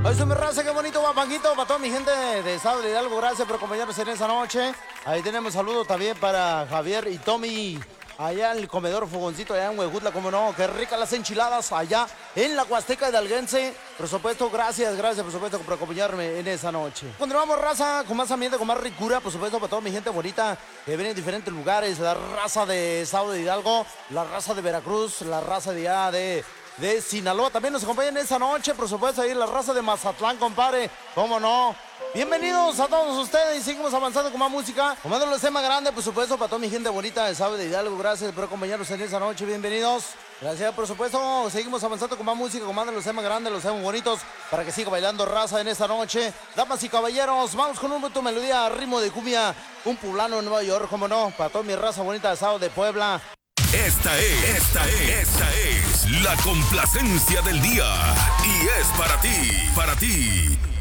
Ay, su mi raza, qué bonito guapanguito para toda mi gente de Estado de Hidalgo. Gracias por acompañarnos en esta noche. Ahí tenemos saludos también para Javier y Tommy. Allá en el comedor Fogoncito, allá en Huejutla, como no, qué ricas las enchiladas allá en la Huasteca Hidalguense. Por supuesto, gracias, por supuesto, por acompañarme en esa noche. Continuamos, raza, con más ambiente, con más ricura, por supuesto, para toda mi gente bonita que viene en diferentes lugares. La raza de Estado de Hidalgo, la raza de Veracruz, la raza de allá de Sinaloa. También nos acompañan esta noche, por supuesto, ahí la raza de Mazatlán, compadre. ¿Cómo no? Bienvenidos a todos ustedes y seguimos avanzando con más música. Comandando el tema grande, por supuesto, para toda mi gente bonita de Estado de Hidalgo. Gracias por acompañarnos en esta noche. Bienvenidos. Gracias, por supuesto. Seguimos avanzando con más música. Comandando los temas grandes, los temas bonitos, para que siga bailando raza en esta noche. Damas y caballeros, vamos con un tu melodía, ritmo de cumbia. Un poblano en Nueva York, como no, para toda mi raza bonita de Estado de Puebla. Esta es la complacencia del día. Y es para ti,